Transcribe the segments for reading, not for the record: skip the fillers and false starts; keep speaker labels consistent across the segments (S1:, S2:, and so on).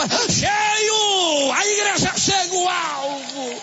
S1: cheio, a igreja chega ao alvo.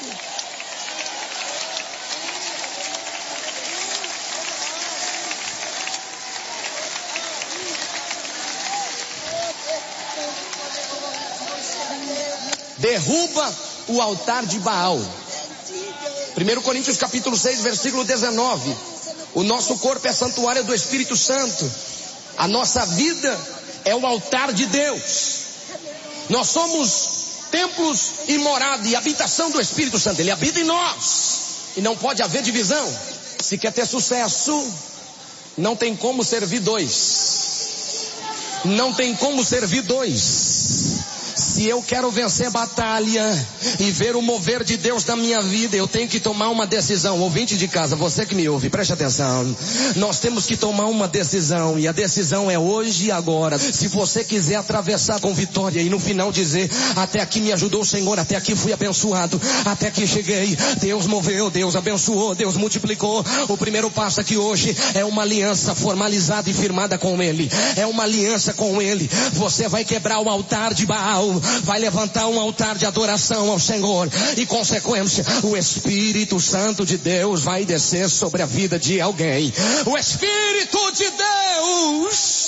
S1: Derruba o altar de Baal. 1 Coríntios capítulo 6, versículo 19. O nosso corpo é santuário do Espírito Santo. A nossa vida é o altar de Deus. Nós somos templos e morada e habitação do Espírito Santo. Ele habita em nós. E não pode haver divisão. Se quer ter sucesso, não tem como servir dois. Não tem como servir dois. Se eu quero vencer a batalha e ver o mover de Deus na minha vida, eu tenho que tomar uma decisão. Ouvinte de casa, você que me ouve, preste atenção. Nós temos que tomar uma decisão, e a decisão é hoje e agora. Se você quiser atravessar com vitória e no final dizer: até aqui me ajudou o Senhor, até aqui fui abençoado, até aqui cheguei, Deus moveu, Deus abençoou, Deus multiplicou. O primeiro passo aqui hoje é uma aliança formalizada e firmada com Ele. É uma aliança com Ele. Você vai quebrar o altar de Baal, vai levantar um altar de adoração ao Senhor, e consequência, o Espírito Santo de Deus vai descer sobre a vida de alguém. O Espírito de Deus.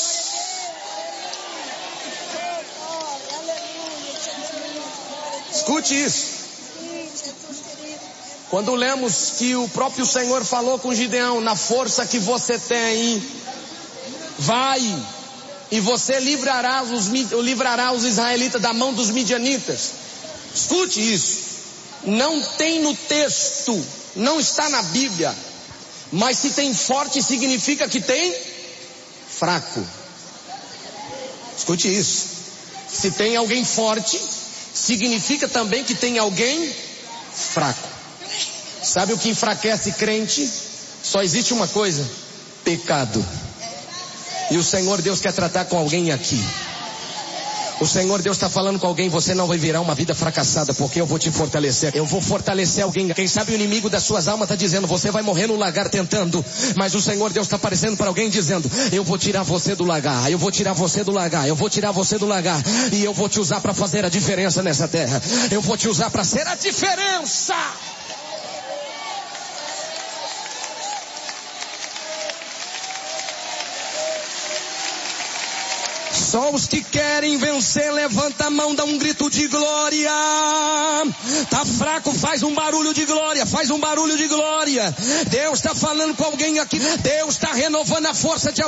S1: Escute isso. Quando lemos que o próprio Senhor falou com Gideão: na força que você tem, vai, e você livrará os israelitas da mão dos midianitas. Escute isso. Não tem no texto, não está na Bíblia, mas se tem forte significa que tem fraco. Escute isso. Se tem alguém forte, significa também que tem alguém fraco. Sabe o que enfraquece crente? Só existe uma coisa: pecado. E o Senhor Deus quer tratar com alguém aqui. O Senhor Deus está falando com alguém: você não vai virar uma vida fracassada, porque eu vou te fortalecer. Eu vou fortalecer alguém. Quem sabe o inimigo das suas almas está dizendo: você vai morrer no lagar tentando. Mas o Senhor Deus está aparecendo para alguém dizendo: eu vou tirar você do lagar, eu vou tirar você do lagar, eu vou tirar você do lagar, e eu vou te usar para fazer a diferença nessa terra. Eu vou te usar para ser a diferença. Só os que querem vencer, levanta a mão, dá um grito de glória. Tá fraco, faz um barulho de glória, faz um barulho de glória. Deus está falando com alguém aqui. Deus está renovando a força de